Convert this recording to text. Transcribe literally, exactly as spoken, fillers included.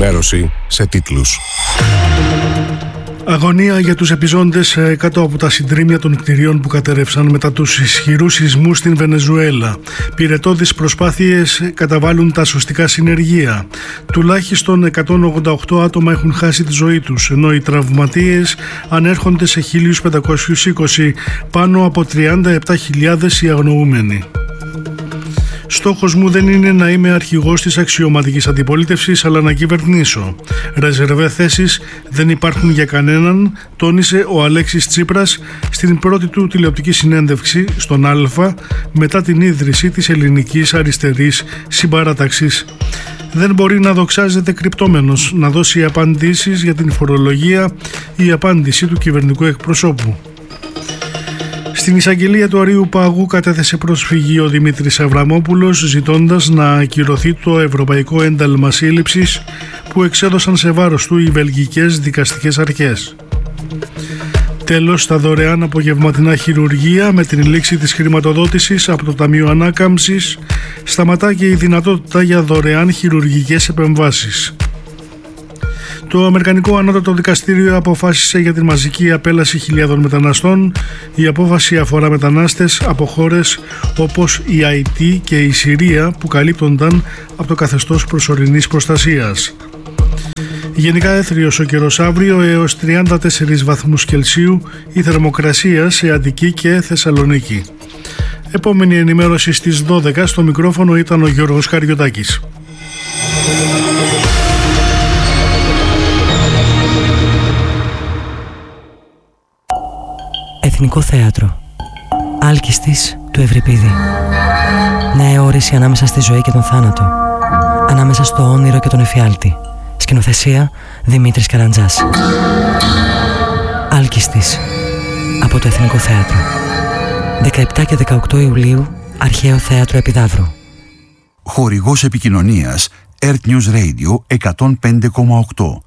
ενημέρωση σε τίτλους. Αγωνία για τους επιζώντες κάτω από τα συντρίμμια των κτηρίων που κατέρευσαν μετά τους ισχυρούς σεισμούς στην Βενεζουέλα. Πυρετώδεις προσπάθειες καταβάλουν τα σωστικά συνεργεία. Τουλάχιστον εκατόν ογδόντα οκτώ άτομα έχουν χάσει τη ζωή τους, ενώ οι τραυματίες ανέρχονται σε χίλια πεντακόσιους είκοσι, πάνω από τριάντα επτά χιλιάδες οι αγνοούμενοι. Στόχος μου δεν είναι να είμαι αρχηγός της αξιωματικής αντιπολίτευσης, αλλά να κυβερνήσω. Ρεζερβέ θέσεις δεν υπάρχουν για κανέναν, τόνισε ο Αλέξης Τσίπρας στην πρώτη του τηλεοπτική συνέντευξη στον Α μετά την ίδρυση της ελληνικής αριστερής συμπαράταξης. Δεν μπορεί να δοξάζεται κρυπτόμενος, να δώσει απαντήσεις για την φορολογία, η απάντηση του κυβερνητικού εκπροσώπου. Στην εισαγγελία του Αρείου Πάγου κατέθεσε προσφυγή ο Δημήτρης Αβραμόπουλος, ζητώντας να ακυρωθεί το ευρωπαϊκό ένταλμα σύλληψης που εξέδωσαν σε βάρος του οι βελγικές δικαστικές αρχές. Τέλος, τα δωρεάν απογευματινά χειρουργεία με την λήξη της χρηματοδότησης από το Ταμείο Ανάκαμψης σταματά και η δυνατότητα για δωρεάν χειρουργικές επεμβάσεις. Το Αμερικανικό Ανώτατο Δικαστήριο αποφάσισε για την μαζική απέλαση χιλιάδων μεταναστών. Η απόφαση αφορά μετανάστες από χώρες όπως η Αϊτή και η Συρία που καλύπτονταν από το καθεστώς προσωρινής προστασίας. Γενικά έθριος ο καιρός αύριο, έως τριάντα τέσσερις βαθμούς Κελσίου η θερμοκρασία σε Αττική και Θεσσαλονίκη. Επόμενη ενημέρωση στις δώδεκα. Στο μικρόφωνο ήταν ο Γιώργος Καριωτάκης. Εθνικό Θέατρο. Άλκιστης του Ευρυπίδη. Νέα όρηση ανάμεσα στη ζωή και τον θάνατο. Ανάμεσα στο όνειρο και τον εφιάλτη. Σκηνοθεσία Δημήτρης Καραντζάς. Άλκιστης από το Εθνικό Θέατρο. δεκαεπτά και δεκαοκτώ Ιουλίου, Αρχαίο Θέατρο Επιδαύρου. Χορηγός επικοινωνίας Earth News Radio εκατόν πέντε κόμμα οκτώ.